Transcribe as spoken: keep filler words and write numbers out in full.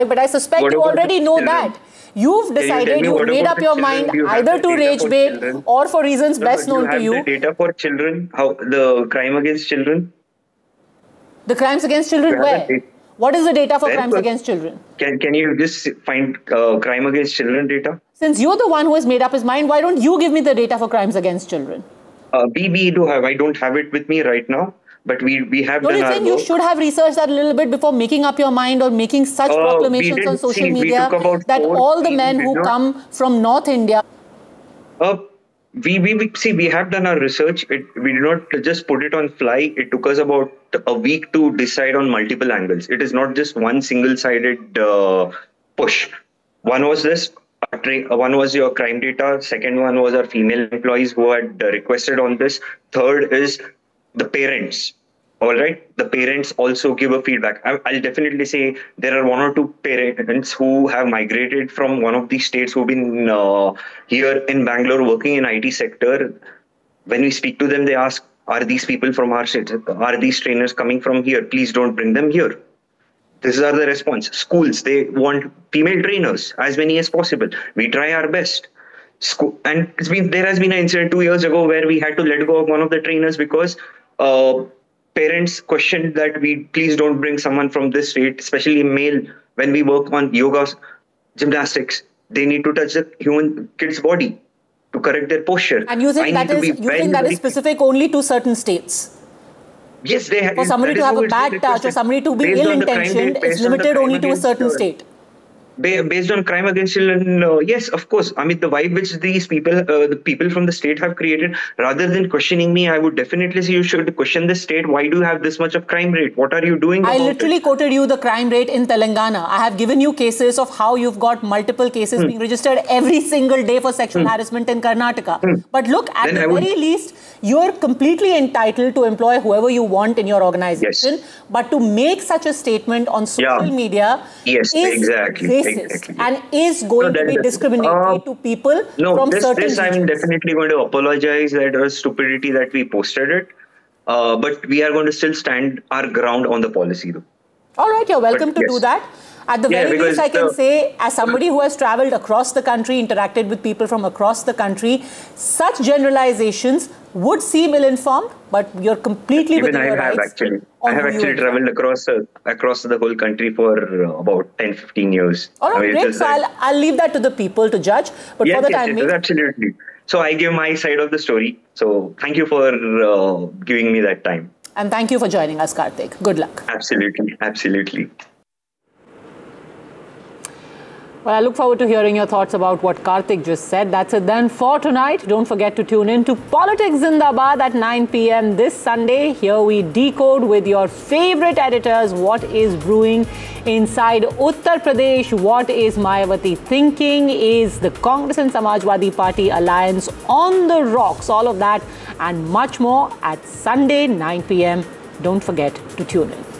But I suspect What you about already the know children? that. You've decided, you you've made about up the your children? mind Do you have either the to data rage for bait children? or for reasons No, best but do known you have to you. the data for children? How the crime against children? The crimes against children, Do you have where? the data? What is the data for Where? crimes against children? Can can you just find uh, crime against children data? Since you're the one who has made up his mind, why don't you give me the data for crimes against children? Uh, we we do have. I don't have it with me right now, but we we have Don't done you our think work. you should have researched that a little bit before making up your mind or making such Uh, we proclamations on did social see. We media took about that four. all the We, men we did who not. come from North India... Uh, we, we we see. We have done our research. It, we did not just put it on fly. It took us about a week to decide on multiple angles. It is not just one single-sided uh, push. One was this. uh, tra- uh, One was your crime data. Second one was our female employees who had uh, requested on this. Third is the parents. All right, the parents also give a feedback. I, I'll definitely say there are one or two parents who have migrated from one of these states who've been uh, here in Bangalore working in I T sector. When we speak to them, they ask, "Are these people from our state? Are these trainers coming from here? Please don't bring them here." These are the response. Schools, they want female trainers, as many as possible. We try our best. School, and it's been there has been an incident two years ago where we had to let go of one of the trainers because uh, parents questioned that we please don't bring someone from this state, especially male. When we work on yoga, gymnastics, they need to touch the human kid's body to correct their posture. And you think I that need to is be you very, think that very- is specific only to certain states? Yes, they have. For somebody to have a bad touch or somebody to be ill-intentioned, it's limited only to a certain state. Based on crime against children, uh, yes, of course. I mean, the vibe which these people, uh, the people from the state have created, rather than questioning me, I would definitely say you should question the state. Why do you have this much of crime rate? What are you doing I about literally it? quoted you the crime rate in Telangana. I have given you cases of how you've got multiple cases hmm. being registered every single day for sexual hmm. harassment in Karnataka. Hmm. But look, at then the I very would... least, you're completely entitled to employ whoever you want in your organization. Yes. But to make such a statement on social yeah. media yes, is exactly, racist exactly. and is going no, to be discriminatory uh, to people no, from this, certain this regions. I'm definitely going to apologize that was stupidity that we posted it. Uh, but we are going to still stand our ground on the policy though. All right, you're welcome but, to yes. do that. At the yeah, very least, I can the, say, as somebody who has traveled across the country, interacted with people from across the country, such generalizations would seem ill-informed, but you're completely Even within I your have rights. Actually, I have actually traveled across uh, across the whole country for uh, about ten, fifteen years. All right, I mean, great. So I'll, I'll leave that to the people to judge. But yes, for the yes, time yes, being... absolutely. So I give my side of the story. So thank you for uh, giving me that time. And thank you for joining us, Karthik. Good luck. Absolutely, absolutely. Well, I look forward to hearing your thoughts about what Karthik just said. That's it then for tonight. Don't forget to tune in to Politics Zindabad at nine p m this Sunday. Here we decode with your favorite editors what is brewing inside Uttar Pradesh. What is Mayawati thinking? Is the Congress and Samajwadi Party alliance on the rocks? All of that and much more at Sunday, nine p m Don't forget to tune in.